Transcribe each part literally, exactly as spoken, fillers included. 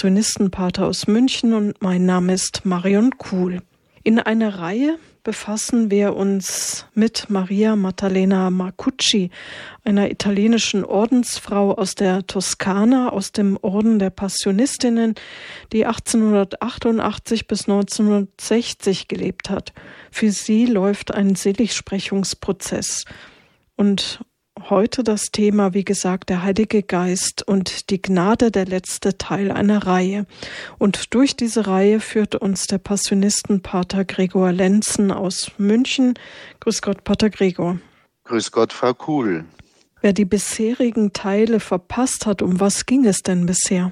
Passionistenpater aus München und mein Name ist Marion Kuhl. In einer Reihe befassen wir uns mit Maria Maddalena Marcucci, einer italienischen Ordensfrau aus der Toskana, aus dem Orden der Passionistinnen, die achtzehnhundertachtundachtzig bis neunzehnhundertsechzig gelebt hat. Für sie läuft ein Seligsprechungsprozess. Und heute das Thema, wie gesagt, der Heilige Geist und die Gnade, der letzte Teil einer Reihe. Und durch diese Reihe führte uns der Passionistenpater Gregor Lenzen aus München. Grüß Gott, Pater Gregor. Grüß Gott, Frau Kuhl. Wer die bisherigen Teile verpasst hat, um was ging es denn bisher?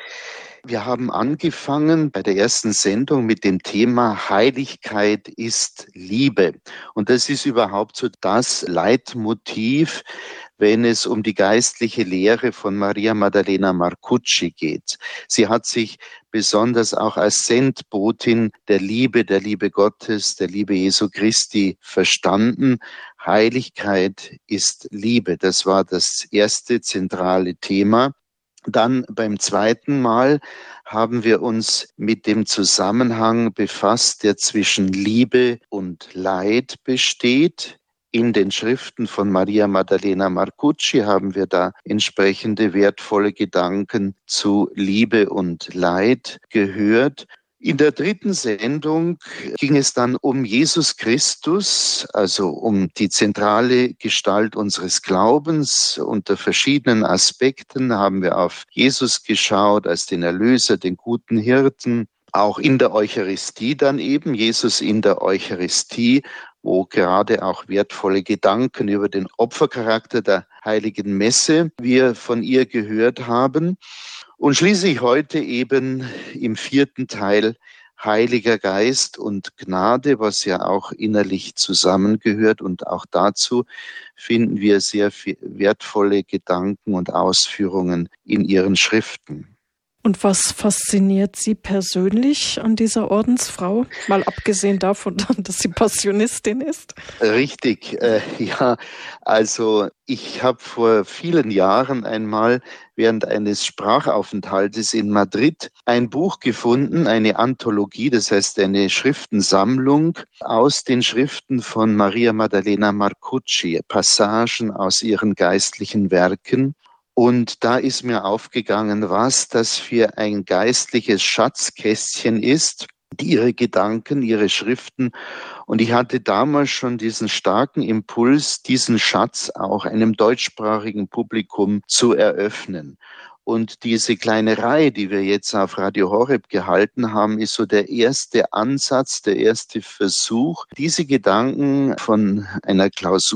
Wir haben angefangen bei der ersten Sendung mit dem Thema Heiligkeit ist Liebe. Und das ist überhaupt so das Leitmotiv, wenn es um die geistliche Lehre von Maria Maddalena Marcucci geht. Sie hat sich besonders auch als Sendbotin der Liebe, der Liebe Gottes, der Liebe Jesu Christi verstanden. Heiligkeit ist Liebe. Das war das erste zentrale Thema. Dann beim zweiten Mal haben wir uns mit dem Zusammenhang befasst, der zwischen Liebe und Leid besteht. In den Schriften von Maria Maddalena Marcucci haben wir da entsprechende wertvolle Gedanken zu Liebe und Leid gehört. In der dritten Sendung ging es dann um Jesus Christus, also um die zentrale Gestalt unseres Glaubens. Unter verschiedenen Aspekten haben wir auf Jesus geschaut, als den Erlöser, den guten Hirten. Auch in der Eucharistie dann eben, Jesus in der Eucharistie, wo gerade auch wertvolle Gedanken über den Opfercharakter der Heiligen Messe wir von ihr gehört haben. Und schließlich heute eben im vierten Teil Heiliger Geist und Gnade, was ja auch innerlich zusammengehört. Und auch dazu finden wir sehr viel wertvolle Gedanken und Ausführungen in ihren Schriften. Und was fasziniert Sie persönlich an dieser Ordensfrau? Mal abgesehen davon, dass sie Passionistin ist. Richtig, äh, ja. Also ich habe vor vielen Jahren einmal während eines Sprachaufenthaltes in Madrid ein Buch gefunden, eine Anthologie, das heißt eine Schriftensammlung aus den Schriften von Maria Maddalena Marcucci, Passagen aus ihren geistlichen Werken. Und da ist mir aufgegangen, was das für ein geistliches Schatzkästchen ist, ihre Gedanken, ihre Schriften. Und ich hatte damals schon diesen starken Impuls, diesen Schatz auch einem deutschsprachigen Publikum zu eröffnen. Und diese kleine Reihe, die wir jetzt auf Radio Horeb gehalten haben, ist so der erste Ansatz, der erste Versuch, diese Gedanken von einer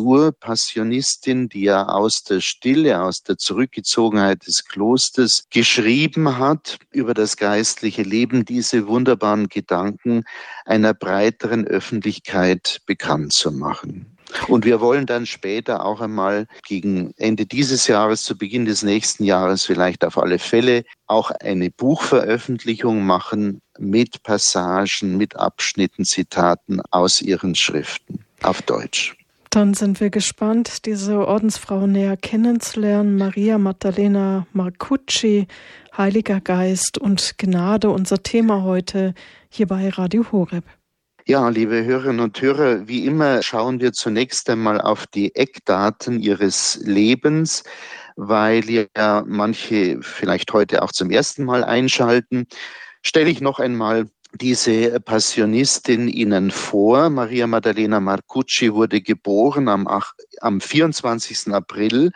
Klausur-Passionistin, die ja aus der Stille, aus der Zurückgezogenheit des Klosters geschrieben hat, über das geistliche Leben, diese wunderbaren Gedanken einer breiteren Öffentlichkeit bekannt zu machen. Und wir wollen dann später auch einmal gegen Ende dieses Jahres, zu Beginn des nächsten Jahres vielleicht auf alle Fälle auch eine Buchveröffentlichung machen mit Passagen, mit Abschnitten, Zitaten aus ihren Schriften auf Deutsch. Dann sind wir gespannt, diese Ordensfrau näher kennenzulernen. Maria Maddalena Marcucci, Heiliger Geist und Gnade, unser Thema heute hier bei Radio Horeb. Ja, liebe Hörerinnen und Hörer, wie immer schauen wir zunächst einmal auf die Eckdaten ihres Lebens, weil ja manche vielleicht heute auch zum ersten Mal einschalten. Stelle ich noch einmal diese Passionistin Ihnen vor. Maria Maddalena Marcucci wurde geboren am, am vierundzwanzigsten April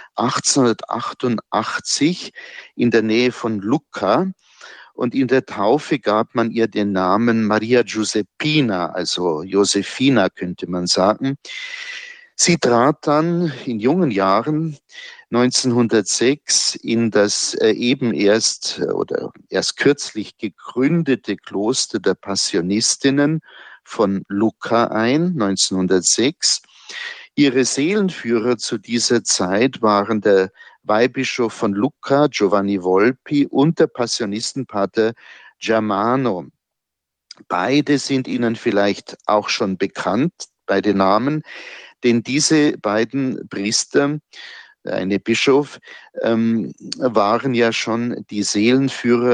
achtzehnhundertachtundachtzig in der Nähe von Lucca. Und in der Taufe gab man ihr den Namen Maria Giuseppina, also Josephina könnte man sagen. Sie trat dann in jungen Jahren neunzehnhundertsechs in das äh, eben erst oder erst kürzlich gegründete Kloster der Passionistinnen von Lucca ein, neunzehnhundertsechs. Ihre Seelenführer zu dieser Zeit waren der Weihbischof von Lucca, Giovanni Volpi, und der Passionistenpater Germano. Beide sind Ihnen vielleicht auch schon bekannt, beide Namen, denn diese beiden Priester, eine Bischof, ähm, waren ja schon die Seelenführer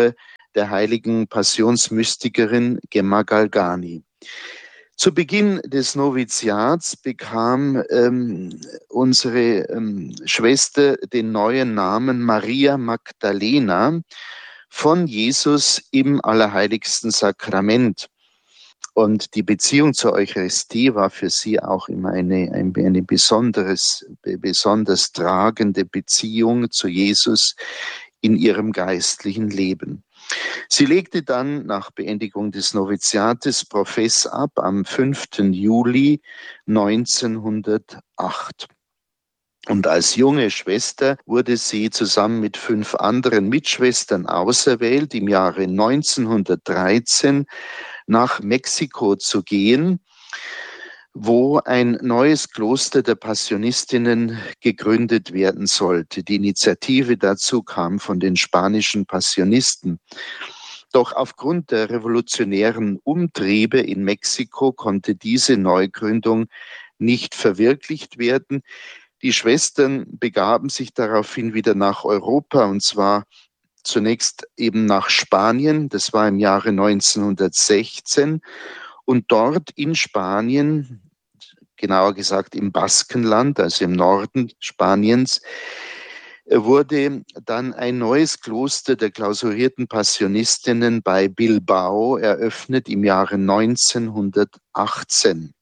der heiligen Passionsmystikerin Gemma Galgani. Zu Beginn des Noviziats bekam ähm, unsere ähm, Schwester den neuen Namen Maria Magdalena von Jesus im Allerheiligsten Sakrament. Und die Beziehung zur Eucharistie war für sie auch immer eine, eine, eine besonderes, besonders tragende Beziehung zu Jesus in ihrem geistlichen Leben. Sie legte dann nach Beendigung des Noviziates Profess ab am fünften Juli neunzehnhundertacht. Und als junge Schwester wurde sie zusammen mit fünf anderen Mitschwestern auserwählt, im Jahre neunzehnhundertdreizehn nach Mexiko zu gehen, wo ein neues Kloster der Passionistinnen gegründet werden sollte. Die Initiative dazu kam von den spanischen Passionisten. Doch aufgrund der revolutionären Umtriebe in Mexiko konnte diese Neugründung nicht verwirklicht werden. Die Schwestern begaben sich daraufhin wieder nach Europa, und zwar zunächst eben nach Spanien. Das war im Jahre neunzehnhundertsechzehn. Und dort in Spanien, genauer gesagt im Baskenland, also im Norden Spaniens, wurde dann ein neues Kloster der klausurierten Passionistinnen bei Bilbao eröffnet im Jahre neunzehnhundertachtzehn.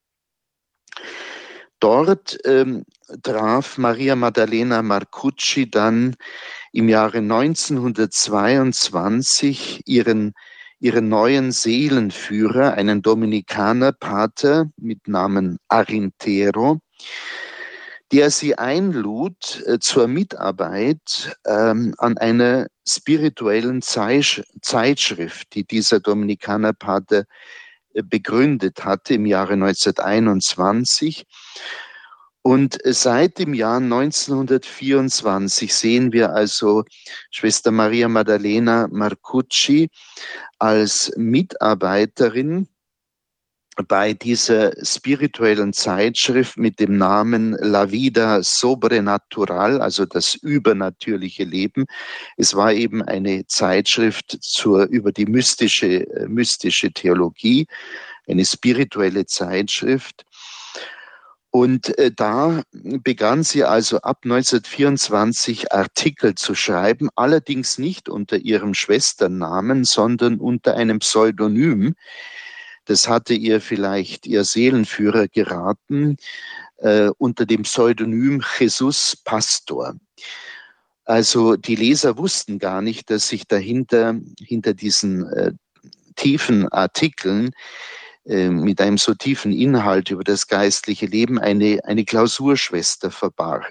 Dort ähm, traf Maria Maddalena Marcucci dann im Jahre neunzehnhundertzweiundzwanzig ihren, ihren neuen Seelenführer, einen Dominikanerpater mit Namen Arintero, der sie einlud äh, zur Mitarbeit ähm, an einer spirituellen Zeitsch- Zeitschrift, die dieser Dominikanerpater äh, begründet hatte im Jahre neunzehnhunderteinundzwanzig. Und seit dem Jahr neunzehnhundertvierundzwanzig sehen wir also Schwester Maria Maddalena Marcucci als Mitarbeiterin bei dieser spirituellen Zeitschrift mit dem Namen La Vida Sobrenatural, also das übernatürliche Leben. Es war eben eine Zeitschrift zur, über die mystische, mystische Theologie, eine spirituelle Zeitschrift. Und äh, da begann sie also ab neunzehnhundertvierundzwanzig Artikel zu schreiben, allerdings nicht unter ihrem Schwesternamen, sondern unter einem Pseudonym. Das hatte ihr vielleicht ihr Seelenführer geraten, äh, unter dem Pseudonym Jesus Pastor. Also die Leser wussten gar nicht, dass sich dahinter, hinter diesen äh, tiefen Artikeln mit einem so tiefen Inhalt über das geistliche Leben eine, eine Klausurschwester verbarg.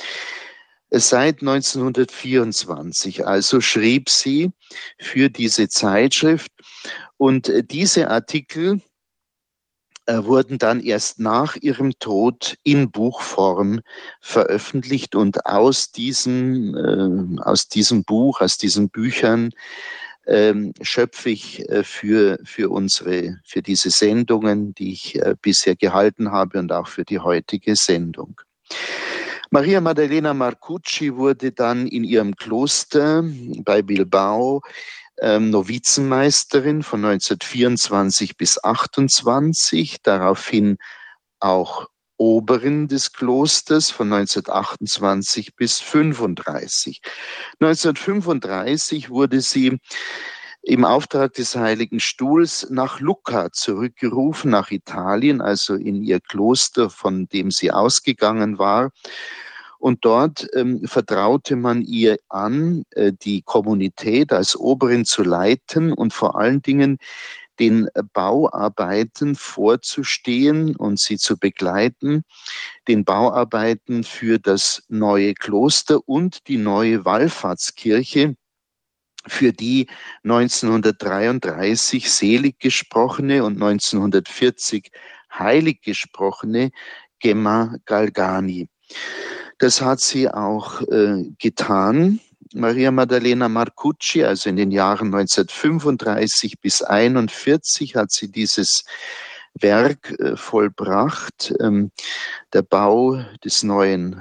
Seit neunzehnhundertvierundzwanzig also schrieb sie für diese Zeitschrift, und diese Artikel äh, wurden dann erst nach ihrem Tod in Buchform veröffentlicht, und aus diesem, äh, aus diesem Buch, aus diesen Büchern Ähm, schöpfe ich äh, für, für unsere, für diese Sendungen, die ich äh, bisher gehalten habe, und auch für die heutige Sendung. Maria Maddalena Marcucci wurde dann in ihrem Kloster bei Bilbao ähm, Novizenmeisterin von neunzehnhundertvierundzwanzig bis achtundzwanzig, daraufhin auch Oberin des Klosters von neunzehnhundertachtundzwanzig bis fünfunddreißig. neunzehnhundertfünfunddreißig wurde sie im Auftrag des Heiligen Stuhls nach Lucca zurückgerufen, nach Italien, also in ihr Kloster, von dem sie ausgegangen war. Und dort ähm, vertraute man ihr an, äh, die Kommunität als Oberin zu leiten und vor allen Dingen den Bauarbeiten vorzustehen und sie zu begleiten, den Bauarbeiten für das neue Kloster und die neue Wallfahrtskirche, für die neunzehnhundertdreiunddreißig selig gesprochene und neunzehnhundertvierzig heilig gesprochene Gemma Galgani. Das hat sie auch äh, getan. Maria Maddalena Marcucci, also in den Jahren neunzehnhundertfünfunddreißig bis einundvierzig hat sie dieses Werk äh, vollbracht, ähm, der Bau des neuen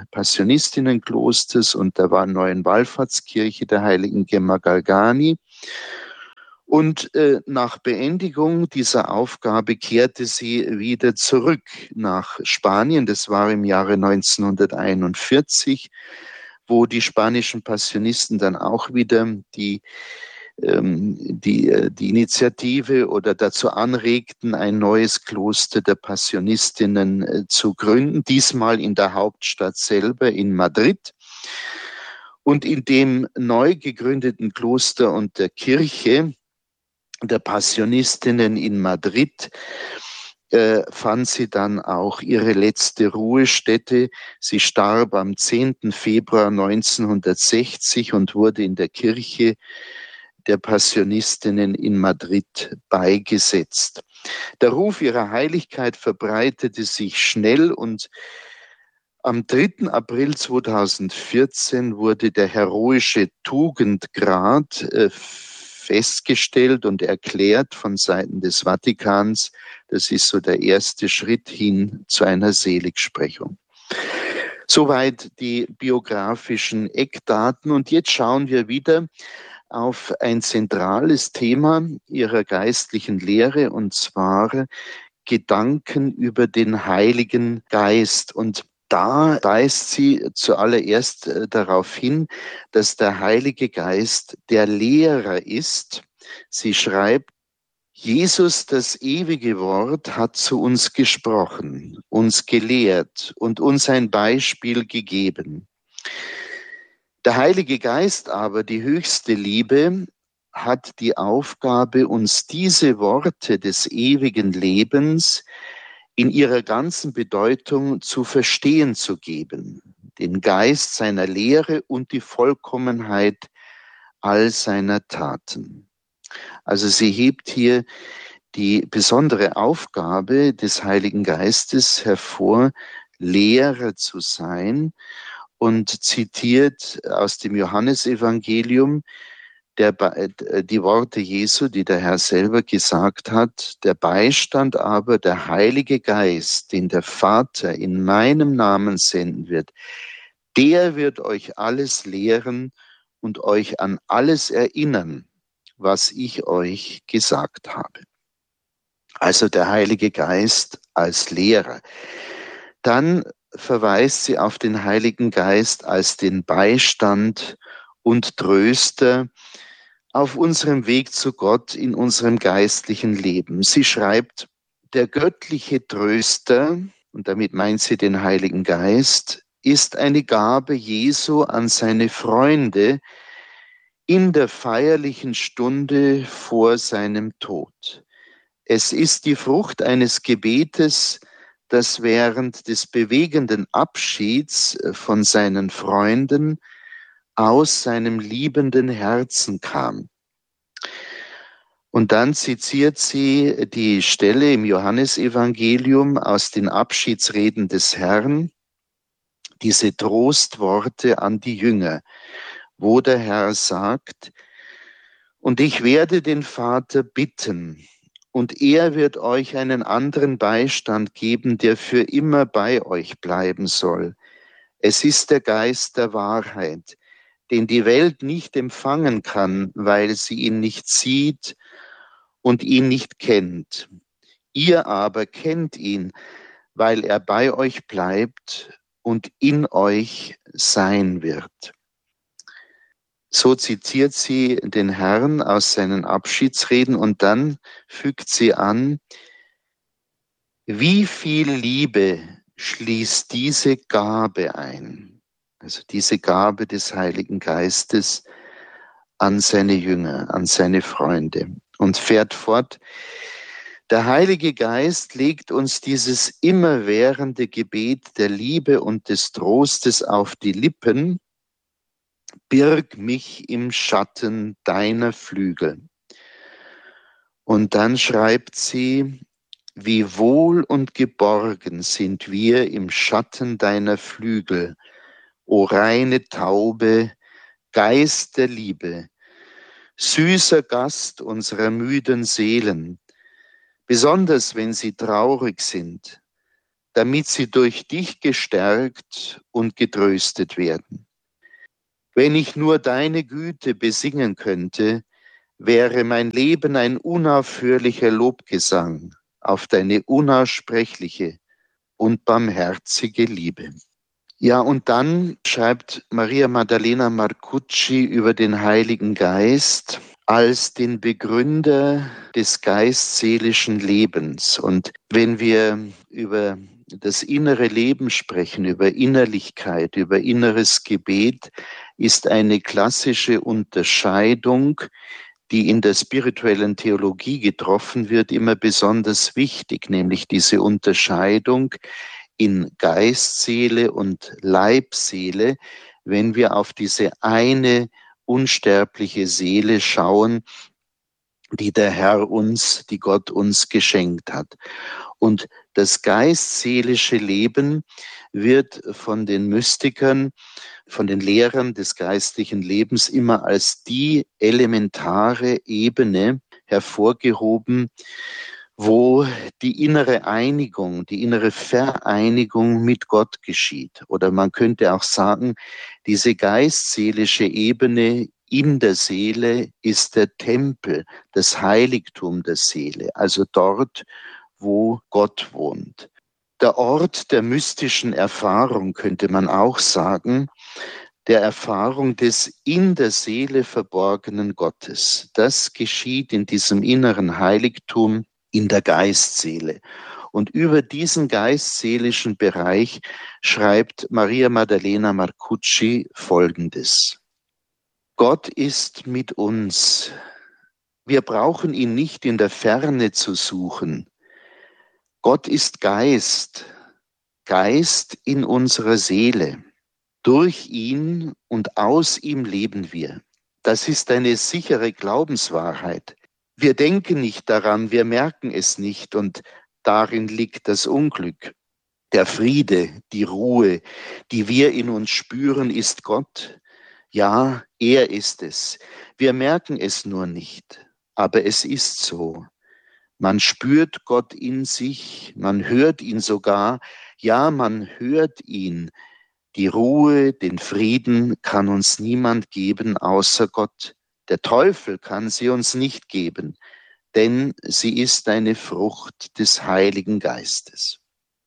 Passionistinnenklosters und der neuen Wallfahrtskirche der heiligen Gemma Galgani. Und äh, nach Beendigung dieser Aufgabe kehrte sie wieder zurück nach Spanien. Das war im Jahre neunzehnhunderteinundvierzig, wo die spanischen Passionisten dann auch wieder die, ähm, die, äh, die Initiative oder dazu anregten, ein neues Kloster der Passionistinnen äh, zu gründen, diesmal in der Hauptstadt selber, in Madrid. Und in dem neu gegründeten Kloster und der Kirche der Passionistinnen in Madrid äh, fand sie dann auch ihre letzte Ruhestätte. Sie starb am zehnten Februar neunzehnhundertsechzig und wurde in der Kirche der Passionistinnen in Madrid beigesetzt. Der Ruf ihrer Heiligkeit verbreitete sich schnell und am dritten April zweitausendvierzehn wurde der heroische Tugendgrad äh, festgestellt und erklärt von Seiten des Vatikans. Das ist so der erste Schritt hin zu einer Seligsprechung. Soweit die biografischen Eckdaten. Und jetzt schauen wir wieder auf ein zentrales Thema ihrer geistlichen Lehre, und zwar Gedanken über den Heiligen Geist. Und da weist sie zuallererst darauf hin, dass der Heilige Geist der Lehrer ist. Sie schreibt, Jesus, das ewige Wort, hat zu uns gesprochen, uns gelehrt und uns ein Beispiel gegeben. Der Heilige Geist aber, die höchste Liebe, hat die Aufgabe, uns diese Worte des ewigen Lebens in ihrer ganzen Bedeutung zu verstehen zu geben, den Geist seiner Lehre und die Vollkommenheit all seiner Taten. Also sie hebt hier die besondere Aufgabe des Heiligen Geistes hervor, Lehrer zu sein, und zitiert aus dem Johannesevangelium Der, die Worte Jesu, die der Herr selber gesagt hat: Der Beistand aber, der Heilige Geist, den der Vater in meinem Namen senden wird, der wird euch alles lehren und euch an alles erinnern, was ich euch gesagt habe. Also der Heilige Geist als Lehrer. Dann verweist sie auf den Heiligen Geist als den Beistand und Tröster auf unserem Weg zu Gott in unserem geistlichen Leben. Sie schreibt, der göttliche Tröster, und damit meint sie den Heiligen Geist, ist eine Gabe Jesu an seine Freunde in der feierlichen Stunde vor seinem Tod. Es ist die Frucht eines Gebetes, das während des bewegenden Abschieds von seinen Freunden aus seinem liebenden Herzen kam. Und dann zitiert sie die Stelle im Johannesevangelium aus den Abschiedsreden des Herrn, diese Trostworte an die Jünger, wo der Herr sagt, und ich werde den Vater bitten, und er wird euch einen anderen Beistand geben, der für immer bei euch bleiben soll. Es ist der Geist der Wahrheit, den die Welt nicht empfangen kann, weil sie ihn nicht sieht und ihn nicht kennt. Ihr aber kennt ihn, weil er bei euch bleibt und in euch sein wird. So zitiert sie den Herrn aus seinen Abschiedsreden und dann fügt sie an, wie viel Liebe schließt diese Gabe ein? Also diese Gabe des Heiligen Geistes an seine Jünger, an seine Freunde. Und fährt fort, der Heilige Geist legt uns dieses immerwährende Gebet der Liebe und des Trostes auf die Lippen, birg mich im Schatten deiner Flügel. Und dann schreibt sie, wie wohl und geborgen sind wir im Schatten deiner Flügel, o reine Taube, Geist der Liebe, süßer Gast unserer müden Seelen, besonders wenn sie traurig sind, damit sie durch dich gestärkt und getröstet werden. Wenn ich nur deine Güte besingen könnte, wäre mein Leben ein unaufhörlicher Lobgesang auf deine unaussprechliche und barmherzige Liebe. Ja, und dann schreibt Maria Maddalena Marcucci über den Heiligen Geist als den Begründer des geistseelischen Lebens. Und wenn wir über das innere Leben sprechen, über Innerlichkeit, über inneres Gebet, ist eine klassische Unterscheidung, die in der spirituellen Theologie getroffen wird, immer besonders wichtig, nämlich diese Unterscheidung in Geistseele und Leibseele, wenn wir auf diese eine unsterbliche Seele schauen, die der Herr uns, die Gott uns geschenkt hat. Und das geistseelische Leben wird von den Mystikern, von den Lehrern des geistlichen Lebens immer als die elementare Ebene hervorgehoben, wo die innere Einigung, die innere Vereinigung mit Gott geschieht. Oder man könnte auch sagen, diese geistseelische Ebene in der Seele ist der Tempel, das Heiligtum der Seele, also dort, wo Gott wohnt. Der Ort der mystischen Erfahrung, könnte man auch sagen, der Erfahrung des in der Seele verborgenen Gottes. Das geschieht in diesem inneren Heiligtum, in der Geistseele. Und über diesen geistseelischen Bereich schreibt Maria Maddalena Marcucci Folgendes. Gott ist mit uns. Wir brauchen ihn nicht in der Ferne zu suchen. Gott ist Geist, Geist in unserer Seele. Durch ihn und aus ihm leben wir. Das ist eine sichere Glaubenswahrheit. Wir denken nicht daran, wir merken es nicht und darin liegt das Unglück. Der Friede, die Ruhe, die wir in uns spüren, ist Gott. Ja, er ist es. Wir merken es nur nicht, aber es ist so. Man spürt Gott in sich, man hört ihn sogar, ja, man hört ihn. Die Ruhe, den Frieden kann uns niemand geben außer Gott. Der Teufel kann sie uns nicht geben, denn sie ist eine Frucht des Heiligen Geistes.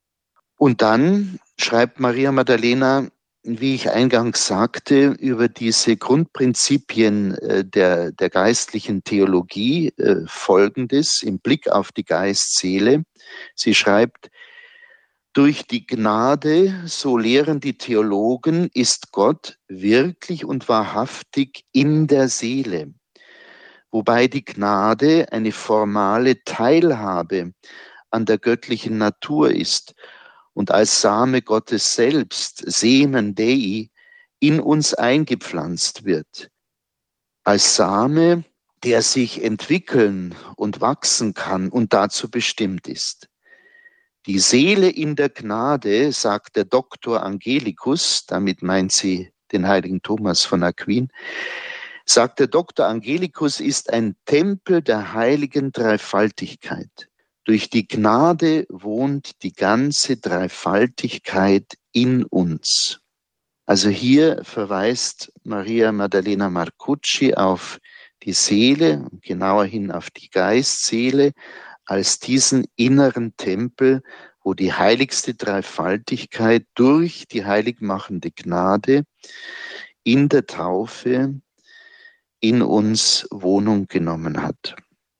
Und dann schreibt Maria Maddalena, wie ich eingangs sagte, über diese Grundprinzipien der, der geistlichen Theologie äh, Folgendes im Blick auf die Geist-Seele. Sie schreibt, durch die Gnade, so lehren die Theologen, ist Gott wirklich und wahrhaftig in der Seele, wobei die Gnade eine formale Teilhabe an der göttlichen Natur ist und als Same Gottes selbst, Semen Dei, in uns eingepflanzt wird. Als Same, der sich entwickeln und wachsen kann und dazu bestimmt ist. Die Seele in der Gnade, sagt der Doktor Angelicus, damit meint sie den heiligen Thomas von Aquin, sagt der Doktor Angelicus, ist ein Tempel der heiligen Dreifaltigkeit. Durch die Gnade wohnt die ganze Dreifaltigkeit in uns. Also hier verweist Maria Maddalena Marcucci auf die Seele, genauer hin auf die Geistseele, als diesen inneren Tempel, wo die heiligste Dreifaltigkeit durch die heiligmachende Gnade in der Taufe in uns Wohnung genommen hat.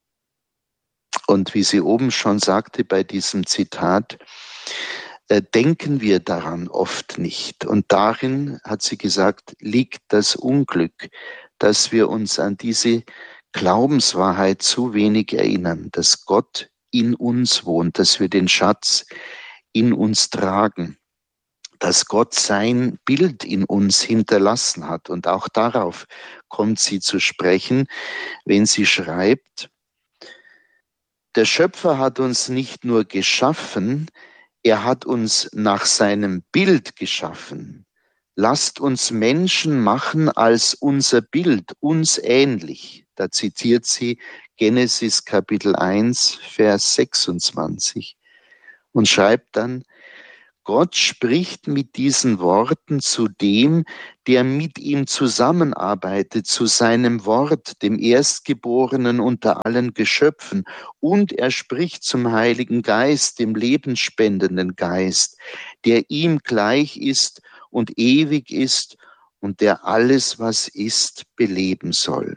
Und wie sie oben schon sagte bei diesem Zitat, äh, denken wir daran oft nicht. Und darin, hat sie gesagt, liegt das Unglück, dass wir uns an diese Glaubenswahrheit zu wenig erinnern, dass Gott in uns wohnt, dass wir den Schatz in uns tragen, dass Gott sein Bild in uns hinterlassen hat. Und auch darauf kommt sie zu sprechen, wenn sie schreibt, der Schöpfer hat uns nicht nur geschaffen, er hat uns nach seinem Bild geschaffen. Lasst uns Menschen machen als unser Bild, uns ähnlich. Da zitiert sie Genesis Kapitel eins, Vers sechsundzwanzig und schreibt dann, Gott spricht mit diesen Worten zu dem, der mit ihm zusammenarbeitet, zu seinem Wort, dem Erstgeborenen unter allen Geschöpfen. Und er spricht zum Heiligen Geist, dem lebensspendenden Geist, der ihm gleich ist und ewig ist und der alles, was ist, beleben soll.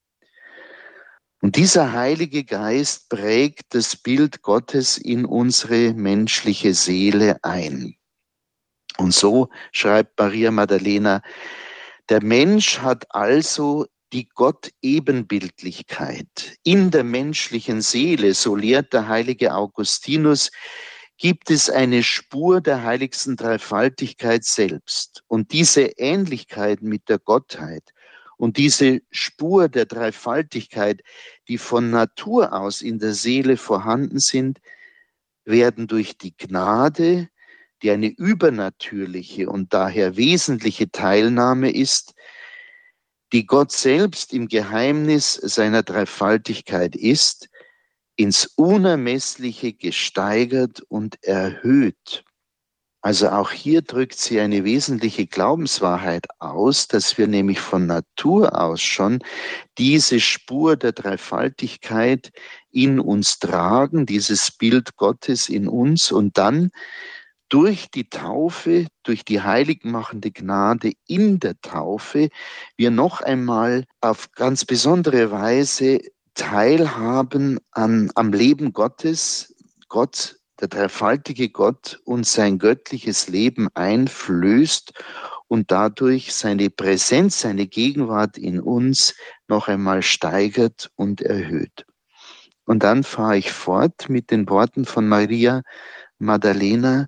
Und dieser Heilige Geist prägt das Bild Gottes in unsere menschliche Seele ein. Und so schreibt Maria Maddalena, der Mensch hat also die Gott-Ebenbildlichkeit. In der menschlichen Seele, so lehrt der heilige Augustinus, gibt es eine Spur der heiligsten Dreifaltigkeit selbst. Und diese Ähnlichkeit mit der Gottheit und diese Spur der Dreifaltigkeit, die von Natur aus in der Seele vorhanden sind, werden durch die Gnade, die eine übernatürliche und daher wesentliche Teilnahme ist, die Gott selbst im Geheimnis seiner Dreifaltigkeit ist, ins Unermessliche gesteigert und erhöht. Also auch hier drückt sie eine wesentliche Glaubenswahrheit aus, dass wir nämlich von Natur aus schon diese Spur der Dreifaltigkeit in uns tragen, dieses Bild Gottes in uns und dann durch die Taufe, durch die heiligmachende Gnade in der Taufe, wir noch einmal auf ganz besondere Weise teilhaben an, am Leben Gottes, Gott, der dreifaltige Gott uns sein göttliches Leben einflößt und dadurch seine Präsenz, seine Gegenwart in uns noch einmal steigert und erhöht. Und dann fahre ich fort mit den Worten von Maria Maddalena.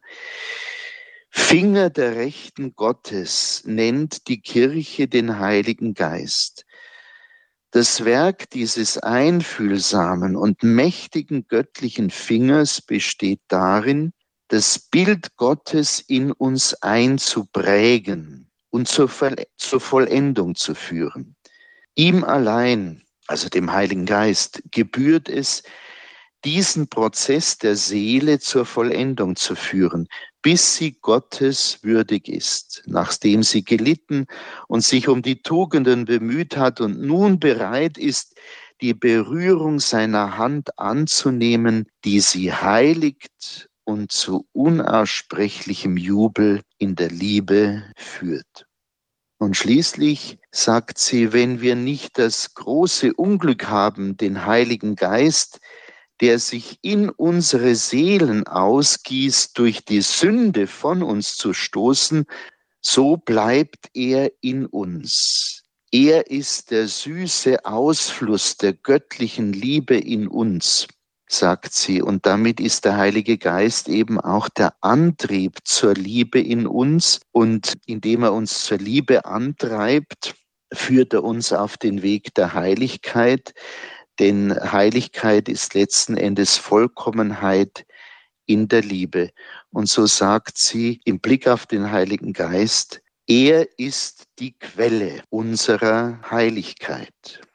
Finger der Rechten Gottes nennt die Kirche den Heiligen Geist. Das Werk dieses einfühlsamen und mächtigen göttlichen Fingers besteht darin, das Bild Gottes in uns einzuprägen und zur, zur Vollendung zu führen. Ihm allein, also dem Heiligen Geist, gebührt es, diesen Prozess der Seele zur Vollendung zu führen, bis sie Gottes würdig ist, nachdem sie gelitten und sich um die Tugenden bemüht hat und nun bereit ist, die Berührung seiner Hand anzunehmen, die sie heiligt und zu unaussprechlichem Jubel in der Liebe führt. Und schließlich sagt sie, wenn wir nicht das große Unglück haben, den Heiligen Geist, der sich in unsere Seelen ausgießt, durch die Sünde von uns zu stoßen, so bleibt er in uns. Er ist der süße Ausfluss der göttlichen Liebe in uns, sagt sie. Und damit ist der Heilige Geist eben auch der Antrieb zur Liebe in uns. Und indem er uns zur Liebe antreibt, führt er uns auf den Weg der Heiligkeit. Denn Heiligkeit ist letzten Endes Vollkommenheit in der Liebe. Und so sagt sie im Blick auf den Heiligen Geist, er ist die Quelle unserer Heiligkeit.